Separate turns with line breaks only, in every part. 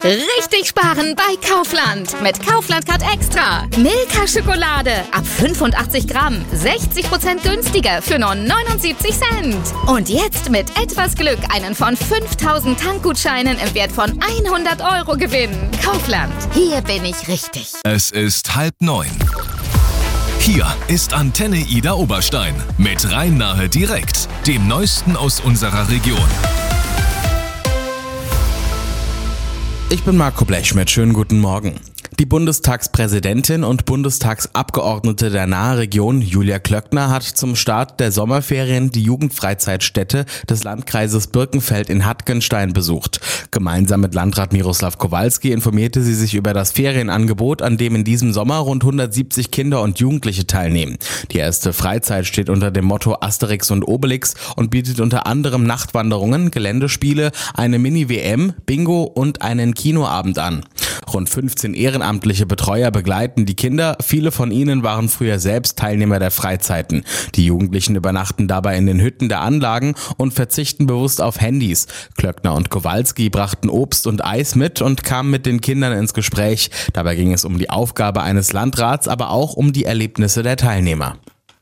Richtig sparen bei Kaufland. Mit Kaufland Card Extra. Milka Schokolade ab 85 Gramm. 60% günstiger für nur 79 Cent. Und jetzt mit etwas Glück einen von 5000 Tankgutscheinen im Wert von 100 € gewinnen. Kaufland. Hier bin ich richtig.
Es ist 8:30. Hier ist Antenne Ida Oberstein mit Rhein-Nahe direkt, dem Neuesten aus unserer Region.
Ich bin Marco Blechschmidt, schönen guten Morgen. Die Bundestagspräsidentin und Bundestagsabgeordnete der Nahe Region, Julia Klöckner, hat zum Start der Sommerferien die Jugendfreizeitstätte des Landkreises Birkenfeld in Hattgenstein besucht. Gemeinsam mit Landrat Miroslav Kowalski informierte sie sich über das Ferienangebot, an dem in diesem Sommer rund 170 Kinder und Jugendliche teilnehmen. Die erste Freizeit steht unter dem Motto Asterix und Obelix und bietet unter anderem Nachtwanderungen, Geländespiele, eine Mini-WM, Bingo und einen Kinoabend an. Rund 15 ehrenamtliche Betreuer begleiten die Kinder. Viele von ihnen waren früher selbst Teilnehmer der Freizeiten. Die Jugendlichen übernachten dabei in den Hütten der Anlagen und verzichten bewusst auf Handys. Klöckner und Kowalski brachten Obst und Eis mit und kamen mit den Kindern ins Gespräch. Dabei ging es um die Aufgabe eines Landrats, aber auch um die Erlebnisse der Teilnehmer.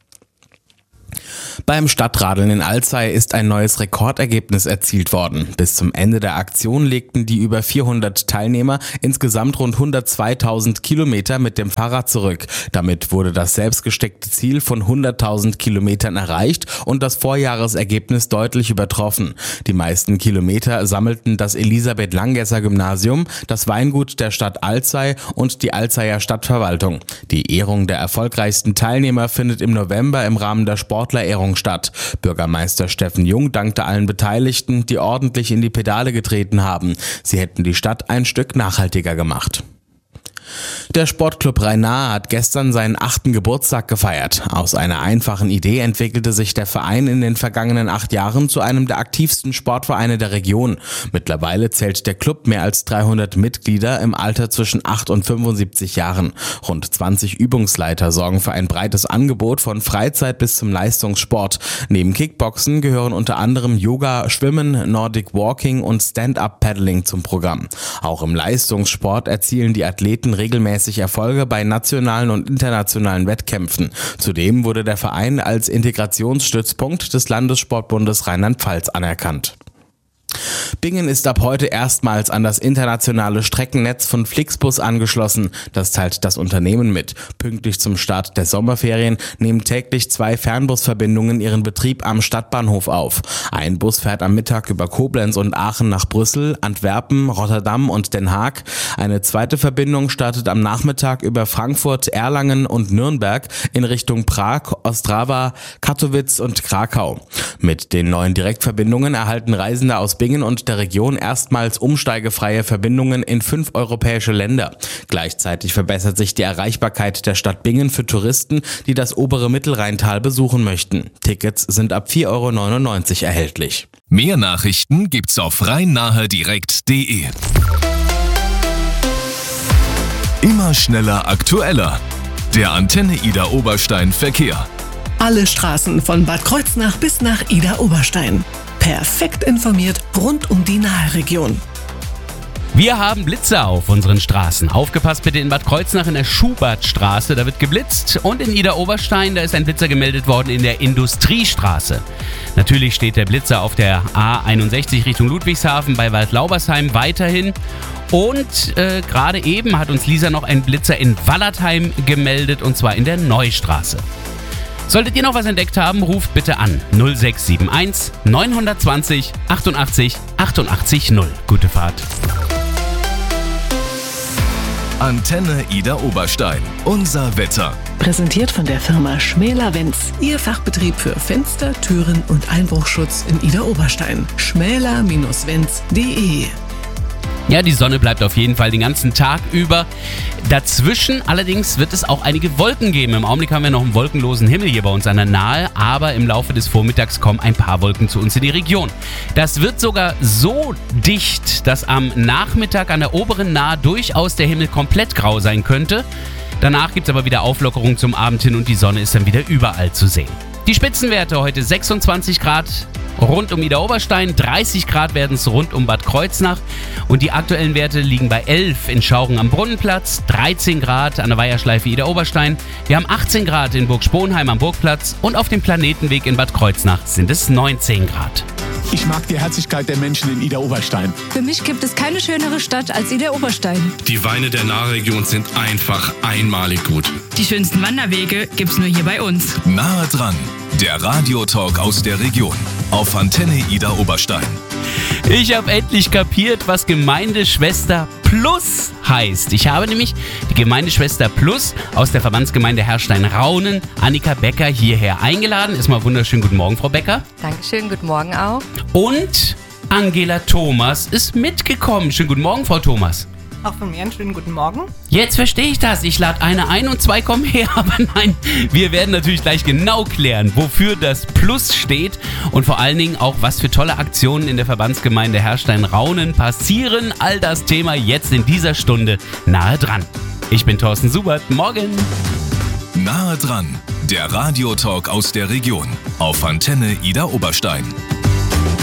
Beim Stadtradeln in Alzey ist ein neues Rekordergebnis erzielt worden. Bis zum Ende der Aktion legten die über 400 Teilnehmer insgesamt rund 102.000 Kilometer mit dem Fahrrad zurück. Damit wurde das selbstgesteckte Ziel von 100.000 Kilometern erreicht und das Vorjahresergebnis deutlich übertroffen. Die meisten Kilometer sammelten das Elisabeth-Langesser-Gymnasium, das Weingut der Stadt Alzey und die Alzeyer Stadtverwaltung. Die Ehrung der erfolgreichsten Teilnehmer findet im November im Rahmen der Sportlerehrung statt. Bürgermeister Steffen Jung dankte allen Beteiligten, die ordentlich in die Pedale getreten haben. Sie hätten die Stadt ein Stück nachhaltiger gemacht. Der Sportclub Rhein-Nahe hat gestern seinen 8. Geburtstag gefeiert. Aus einer einfachen Idee entwickelte sich der Verein in den vergangenen 8 Jahren zu einem der aktivsten Sportvereine der Region. Mittlerweile zählt der Club mehr als 300 Mitglieder im Alter zwischen 8 und 75 Jahren. Rund 20 Übungsleiter sorgen für ein breites Angebot von Freizeit bis zum Leistungssport. Neben Kickboxen gehören unter anderem Yoga, Schwimmen, Nordic Walking und Stand-Up-Paddling zum Programm. Auch im Leistungssport erzielen die Athleten regelmäßig Erfolge bei nationalen und internationalen Wettkämpfen. Zudem wurde der Verein als Integrationsstützpunkt des Landessportbundes Rheinland-Pfalz anerkannt. Bingen ist ab heute erstmals an das internationale Streckennetz von Flixbus angeschlossen. Das teilt das Unternehmen mit. Pünktlich zum Start der Sommerferien nehmen täglich 2 Fernbusverbindungen ihren Betrieb am Stadtbahnhof auf. Ein Bus fährt am Mittag über Koblenz und Aachen nach Brüssel, Antwerpen, Rotterdam und Den Haag. Eine zweite Verbindung startet am Nachmittag über Frankfurt, Erlangen und Nürnberg in Richtung Prag, Ostrava, Katowice und Krakau. Mit den neuen Direktverbindungen erhalten Reisende aus Bingen und der Region erstmals umsteigefreie Verbindungen in 5 europäische Länder. Gleichzeitig verbessert sich die Erreichbarkeit der Stadt Bingen für Touristen, die das obere Mittelrheintal besuchen möchten. Tickets sind ab 4,99 € erhältlich.
Mehr Nachrichten gibt's auf rheinnahedirekt.de. Immer schneller, aktueller. Der Antenne Ida Oberstein Verkehr.
Alle Straßen von Bad Kreuznach bis nach Ida Oberstein. Perfekt informiert rund um die Nahe-Region.
Wir haben Blitzer auf unseren Straßen. Aufgepasst bitte in Bad Kreuznach in der Schubertstraße, da wird geblitzt. Und in Ida Oberstein, da ist ein Blitzer gemeldet worden in der Industriestraße. Natürlich steht der Blitzer auf der A61 Richtung Ludwigshafen bei Waldlaubersheim weiterhin. Und gerade eben hat uns Lisa noch einen Blitzer in Wallertheim gemeldet, und zwar in der Neustraße. Solltet ihr noch was entdeckt haben, ruft bitte an 0671 920 88 88 0. Gute Fahrt.
Antenne Ida Oberstein. Unser Wetter.
Präsentiert von der Firma Schmäler-Wenz. Ihr Fachbetrieb für Fenster, Türen und Einbruchschutz in Ida Oberstein. schmäler-wenz.de.
Ja, die Sonne bleibt auf jeden Fall den ganzen Tag über. Dazwischen allerdings wird es auch einige Wolken geben. Im Augenblick haben wir noch einen wolkenlosen Himmel hier bei uns an der Nahe, aber im Laufe des Vormittags kommen ein paar Wolken zu uns in die Region. Das wird sogar so dicht, dass am Nachmittag an der oberen Nahe durchaus der Himmel komplett grau sein könnte. Danach gibt es aber wieder Auflockerung zum Abend hin und die Sonne ist dann wieder überall zu sehen. Die Spitzenwerte heute 26 Grad rund um Ida Oberstein, 30 Grad werden es rund um Bad Kreuznach und die aktuellen Werte liegen bei 11 in Schauchen am Brunnenplatz, 13 Grad an der Weiherschleife Ida Oberstein, wir haben 18 Grad in Burg Sponheim am Burgplatz und auf dem Planetenweg in Bad Kreuznach sind es 19 Grad.
Ich mag die Herzlichkeit der Menschen in Ida Oberstein.
Für mich gibt es keine schönere Stadt als Ida Oberstein.
Die Weine der Nahregion sind einfach einmalig gut.
Die schönsten Wanderwege gibt's nur hier bei uns.
Nahe dran, der Radiotalk aus der Region auf Antenne Ida Oberstein.
Ich habe endlich kapiert, was Gemeindeschwester Plus heißt. Ich habe nämlich die Gemeindeschwester Plus aus der Verbandsgemeinde Herrstein-Raunen, Annika Becker, hierher eingeladen. Erstmal wunderschönen guten Morgen, Frau Becker.
Dankeschön, guten Morgen auch.
Und Angela Thomas ist mitgekommen. Schönen guten Morgen, Frau Thomas.
Auch von mir einen schönen guten Morgen.
Jetzt verstehe ich das. Ich lade eine ein und zwei kommen her. Aber nein, wir werden natürlich gleich genau klären, wofür das Plus steht und vor allen Dingen auch, was für tolle Aktionen in der Verbandsgemeinde Herrstein-Raunen passieren. All das Thema jetzt in dieser Stunde nahe dran. Ich bin Thorsten Subert. Morgen.
Nahe dran, der Radiotalk aus der Region auf Antenne Ida Oberstein.